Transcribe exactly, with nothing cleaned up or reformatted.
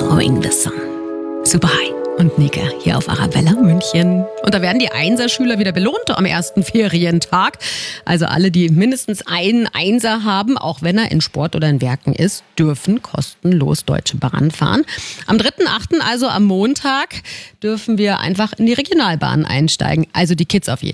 Following the Sun. Super High und Nike hier auf Arabella München. Und da werden die Einser-Schüler wieder belohnt am ersten Ferientag. Also alle, die mindestens einen Einser haben, auch wenn er in Sport oder in Werken ist, dürfen kostenlos Deutsche Bahn fahren. Am dritten achten, also am Montag, dürfen wir einfach in die Regionalbahn einsteigen. Also die Kids auf jeden Fall.